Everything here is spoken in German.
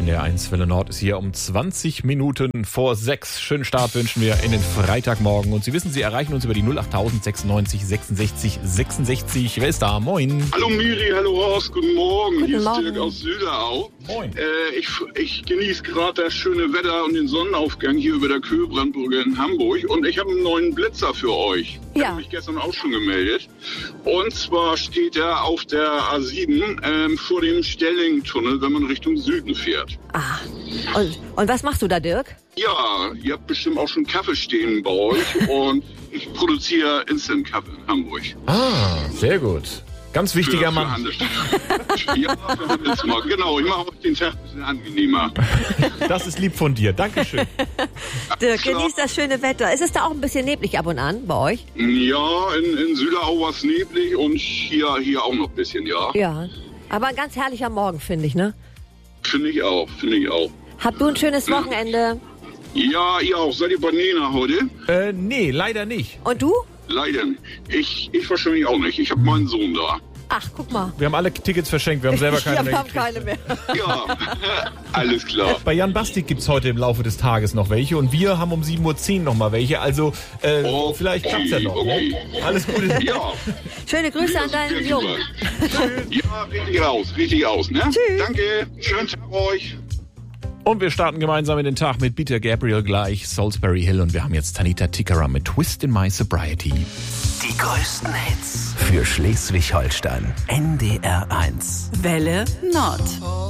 In der 1 Welle Nord ist hier um 20 Minuten vor 6. Schönen Start wünschen wir in den Freitagmorgen. Und Sie wissen, Sie erreichen uns über die 08000 96 66 66. Wer ist da? Moin. Hallo Miri, hallo Horst, guten Morgen. Guten Hier ist Morgen. Dirk aus Süderau. Moin. Ich genieße gerade das schöne Wetter und den Sonnenaufgang hier über der Köhlbrandbrücke in Hamburg. Und ich habe einen neuen Blitzer für euch. Ich Ja. habe mich gestern auch schon gemeldet. Und zwar steht er auf der A7 vor dem Stelling-Tunnel, wenn man Richtung Süden fährt. Ah. Und was machst du da, Dirk? Ja, ihr habt bestimmt auch schon Kaffee stehen bei euch. Und ich produziere Instant-Kaffee in Hamburg. Ah, sehr gut. Ganz wichtiger Für Mann. Handelsmarkt. Ja, für Handelsmarkt. Genau, ich mache euch den Tag ein bisschen angenehmer. Das ist lieb von dir. Dankeschön. Dirk, klar. genießt das schöne Wetter. Ist es da auch ein bisschen neblig ab und an bei euch? Ja, in Süderau war es neblig und hier auch noch ein bisschen, ja. Ja. Aber ein ganz herrlicher Morgen, finde ich, ne? Finde ich auch. Habt du ein schönes Wochenende? Ja, ihr auch. Seid ihr bei Nena heute? Nee, leider nicht. Und du? Leider nicht. Ich wahrscheinlich auch nicht. Ich habe meinen Sohn da. Ach, guck mal. Wir haben alle Tickets verschenkt. Wir haben selber keine Ja, mehr wir haben gekriegt. keine mehr. Ja, alles klar. Bei Jan Bastik gibt's heute im Laufe des Tages noch welche und wir haben um 7.10 Uhr noch mal welche. Also Okay, vielleicht klappt's ja noch. okay. Ne? Alles Gute. Ja, Schöne Grüße an deinen sehr Jungen. super. Ja, richtig aus, ne? Tschüss. Danke, schönen Tag euch. Und wir starten gemeinsam in den Tag mit Peter Gabriel gleich, Salisbury Hill und wir haben jetzt Tanita Tikaram mit Twist in My Sobriety. Die größten Hits für Schleswig-Holstein. NDR 1. Welle Nord.